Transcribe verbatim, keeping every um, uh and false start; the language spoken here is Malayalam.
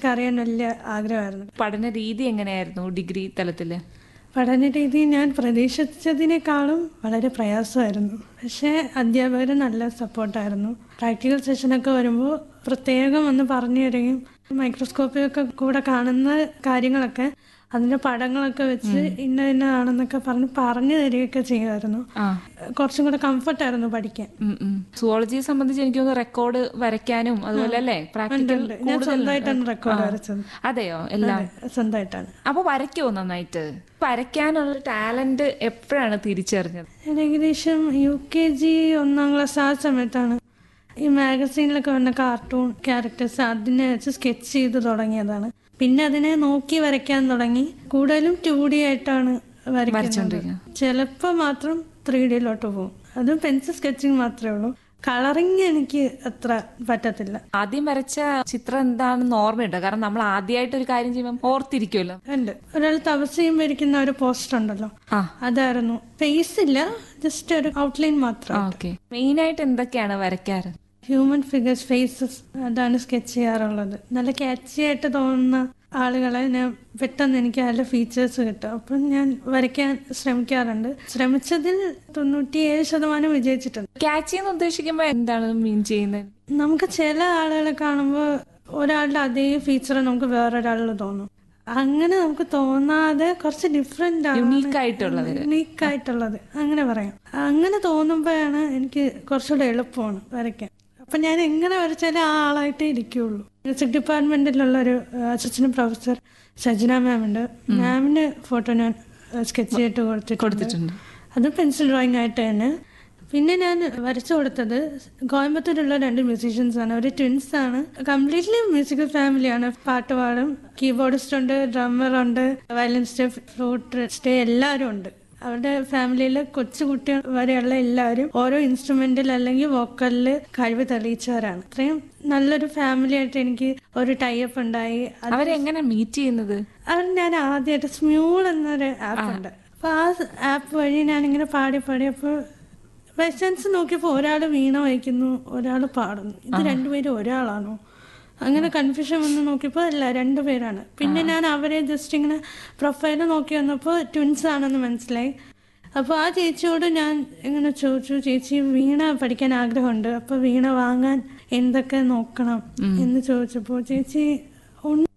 എനിക്കറിയാൻ വലിയ ആഗ്രഹമായിരുന്നു. പഠന രീതി എങ്ങനെയായിരുന്നു ഡിഗ്രി തലത്തില്? പഠന രീതി ഞാൻ പ്രതീക്ഷിച്ചതിനേക്കാളും വളരെ പ്രയാസമായിരുന്നു. പക്ഷേ അധ്യാപകർ നല്ല സപ്പോർട്ടായിരുന്നു. പ്രാക്ടിക്കൽ സെഷനൊക്കെ വരുമ്പോൾ പ്രത്യേകം ഒന്ന് പറഞ്ഞു തരികയും മൈക്രോസ്കോപ്പിലൊക്കെ കൂടെ കാണുന്ന കാര്യങ്ങളൊക്കെ അതിന്റെ പടങ്ങളൊക്കെ വെച്ച് ഇന്ന ഇന്നതാണെന്നൊക്കെ പറഞ്ഞ് പറഞ്ഞു തരികയൊക്കെ ചെയ്യുമായിരുന്നു. കുറച്ചും കൂടെ കംഫർട്ടായിരുന്നു പഠിക്കാൻ. സുവോളജിയെ സംബന്ധിച്ച് എനിക്ക് തോന്നുന്നു റെക്കോർഡ് വരയ്ക്കാനും അതുപോലെ അല്ലേ പ്രാക്ടിക്കൽ ഞാൻ സ്വന്തമായിട്ടാണ് റെക്കോർഡ് വരച്ചത്. അതെയോ? എല്ലാം സ്വന്തമായിട്ടാണ്. അപ്പൊ വരയ്ക്കുമോ നന്നായിട്ട്? വരയ്ക്കാനുള്ള ടാലന്റ് എപ്പോഴാണ് തിരിച്ചറിഞ്ഞത്? ഏകദേശം യു കെ ജി ഒന്നാം ക്ലാസ് ആ സമയത്താണ് ഈ മാഗസീനിലൊക്കെ വന്ന കാർട്ടൂൺ ക്യാരക്ടേഴ്സ് അതിനെ വെച്ച് സ്കെച്ച് ചെയ്ത് തുടങ്ങിയതാണ്. പിന്നെ അതിനെ നോക്കി വരയ്ക്കാൻ തുടങ്ങി. കൂടുതലും ടു ഡി ആയിട്ടാണ് വരയ്ക്കുന്നത്. ചിലപ്പോൾ മാത്രം ത്രീ ഡിയിലോട്ട് പോകും. അതും പെൻസിൽ സ്കെച്ചിങ് മാത്രമേ ഉള്ളൂ. കളറിങ് എനിക്ക് അത്ര പറ്റത്തില്ല. ആദ്യം വരച്ച ചിത്രം എന്താണെന്ന് ഓർമ്മയുണ്ടോ? കാരണം നമ്മൾ ആദ്യമായിട്ട് ഒരു കാര്യം ചെയ്യുമ്പോൾ ഓർത്തിരിക്കുമല്ലോ. ഉണ്ട്. ഒരാൾ തപസ് ചെയ്യുമ്പോൾ ഇരിക്കുന്ന ഒരു പോസ്റ്റർ ഉണ്ടല്ലോ, അതായിരുന്നു. ഫേസ് ഇല്ല, ജസ്റ്റ് ഒരു ഔട്ട്ലൈൻ മാത്രം. മെയിൻ ആയിട്ട് എന്തൊക്കെയാണ് വരയ്ക്കാറ്? ഹ്യൂമൻ ഫിഗേഴ്സ്, ഫേസസ്, അതാണ് സ്കെച്ച് ചെയ്യാറുള്ളത്. നല്ല ക്യാച്ചി ആയിട്ട് തോന്നുന്ന ആളുകളെ ഞാൻ പെട്ടെന്ന് എനിക്ക് നല്ല ഫീച്ചേഴ്സ് കിട്ടും. അപ്പം ഞാൻ വരയ്ക്കാൻ ശ്രമിക്കാറുണ്ട്. ശ്രമിച്ചതിൽ തൊണ്ണൂറ്റിയേഴ് ശതമാനം വിജയിച്ചിട്ടുണ്ട്. ക്യാച്ചി എന്ന് ഉദ്ദേശിക്കുമ്പോൾ എന്താണ് മീൻ ചെയ്യുന്നത്? നമുക്ക് ചില ആളുകളെ കാണുമ്പോൾ ഒരാളുടെ അതേ ഫീച്ചർ നമുക്ക് വേറൊരാളിൽ തോന്നും. അങ്ങനെ നമുക്ക് തോന്നാതെ കുറച്ച് ഡിഫറെന്റ് ആണ്, യുണീക്ക് ആയിട്ടുള്ളത് യുണീക്ക് ആയിട്ടുള്ളത് അങ്ങനെ പറയാം. അങ്ങനെ തോന്നുമ്പോഴാണ് എനിക്ക് കുറച്ചുകൂടെ എളുപ്പമാണ് വരയ്ക്കാൻ. അപ്പൊ ഞാൻ എങ്ങനെ വരച്ചാലും ആ ആളായിട്ടേ ഇരിക്കുള്ളൂ. മ്യൂസിക് ഡിപ്പാർട്ട്മെന്റിലുള്ള ഒരു അസിസ്റ്റന്റ് പ്രൊഫസർ സജന മാം ഉണ്ട്. മാമിന് ഫോട്ടോ ഞാൻ സ്കെച്ച് ചെയ്തിട്ട് കൊടുത്തിട്ടുണ്ട്. അത് പെൻസിൽ ഡ്രോയിങ് ആയിട്ട് തന്നെ. പിന്നെ ഞാൻ വരച്ചു കൊടുത്തത് കോയമ്പത്തൂരുള്ള രണ്ട് മ്യൂസീഷ്യൻസ് ആണ്. അവർ ട്വിൻസ് ആണ്. കംപ്ലീറ്റ്ലി മ്യൂസിക്കൽ ഫാമിലിയാണ്. പാട്ട് പാടും, കീബോർഡിസ്റ്റ് ഉണ്ട്, ഡ്രമ്മർ ഉണ്ട്, വയലിനിസ്റ്റ്, ഫ്ലൂട്ടിസ്റ്റ്, എല്ലാവരും ഉണ്ട്. അവരുടെ ഫാമിലിയിൽ കൊച്ചുകുട്ടികൾ വരെയുള്ള എല്ലാവരും ഓരോ ഇൻസ്ട്രുമെന്റിൽ അല്ലെങ്കിൽ വോക്കലിൽ കഴിവ് തെളിയിച്ചവരാണ്. അത്രയും നല്ലൊരു ഫാമിലി ആയിട്ട് എനിക്ക് ഒരു ടൈപ്പ് ഉണ്ടായി. അവരെങ്ങനെ മീറ്റ് ചെയ്യുന്നത്? അവർ ഞാൻ ആദ്യമായിട്ട് സ്മ്യൂൾ എന്നൊരു ആപ്പ് ഉണ്ട്. അപ്പൊ ആ ആപ്പ് വഴി ഞാനിങ്ങനെ പാടി പാടി അപ്പോൾ ബൈ ചാൻസ് നോക്കിയപ്പോൾ ഒരാൾ വീണ വായിക്കുന്നു, ഒരാൾ പാടുന്നു. ഇത് രണ്ടുപേരും ഒരാളാണോ? അങ്ങനെ കൺഫ്യൂഷൻ വന്ന് നോക്കിയപ്പോൾ അല്ല, രണ്ടുപേരാണ്. പിന്നെ ഞാൻ അവരെ ജസ്റ്റ് ഇങ്ങനെ പ്രൊഫൈല് നോക്കി വന്നപ്പോൾ ട്വിൻസ് ആണെന്ന് മനസ്സിലായി. അപ്പോൾ ആ ചേച്ചിയോട് ഞാൻ ഇങ്ങനെ ചോദിച്ചു, ചേച്ചി വീണ പഠിക്കാൻ ആഗ്രഹമുണ്ട്, അപ്പോൾ വീണ വാങ്ങാൻ എന്തൊക്കെ നോക്കണം എന്ന് ചോദിച്ചപ്പോൾ ചേച്ചി